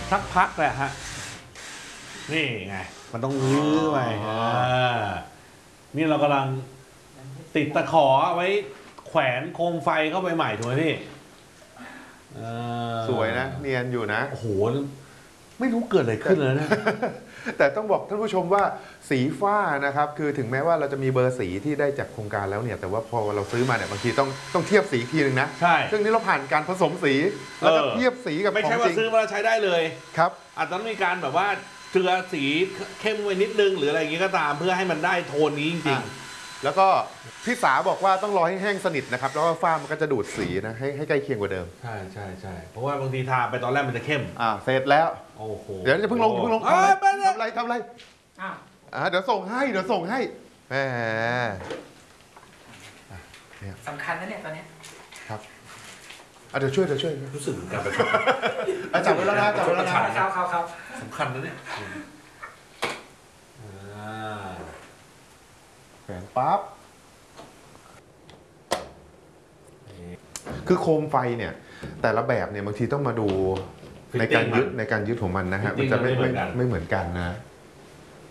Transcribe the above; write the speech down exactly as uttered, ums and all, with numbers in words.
สักพักแหละฮะนี่ไงมันต้องยื้อไปนี่เรากำลังติดตะขอไว้แขวนโคมไฟเข้าไปใหม่ถูกไหมพี่สวยนะเนียนอยู่นะโอ้โหไม่รู้เกิดอะไรขึ้นเลยนะแต่ต้องบอกท่านผู้ชมว่าสีฟ้านะครับคือถึงแม้ว่าเราจะมีเบอร์สีที่ได้จากโครงการแล้วเนี่ยแต่ว่าพอเราซื้อมาเนี่ยบางทีต้องต้องเทียบสีทีนึงนะใช่ซึ่งนี้เราผ่านการผสมสีแล้วก็เทียบสีกับไม่ใช่ว่าซื้อมาแล้วใช้ได้เลยครับอาจจะต้องมีการแบบว่าเจือสีเข้มไว้นิดนึงหรืออะไรอย่างงี้ก็ตามเพื่อให้มันได้โทนนี้จริงๆแล้วก็พี่สาบอกว่าต้องรอให้แห้งสนิทนะครับแล้วก็ฝ้ามันก็จะดูดสีนะให้ให้ใกล้เคียงกว่าเดิมใช่ใช่ใช่เพราะว่าบางทีทาไปตอนแรกมันจะเข้มอ่าเสร็จแล้วโอ้โหเดี๋ยวจะเพิ่งลงเพิ่งลงทำอะไรทำอะไรอ้าวอ่าเดี๋ยวส่งให้เดี๋ยวส่งให้แหมสำคัญนะเนี่ยตอนนี้ครับอ่ะเดี๋ยวช่วยเดี๋ยวช่วยรู้สึกการประชดจับไว้แล้วนะจับไว้แล้วนะครับครับครับสำคัญนะเนี่ยแขวนปั๊บคือโคมไฟเนี่ยแต่ละแบบเนี่ยบางทีต้องมาดูในการยึดในการยึดของมันนะฮะมันจะไม่ไม่ไม่เหมือนกันนะ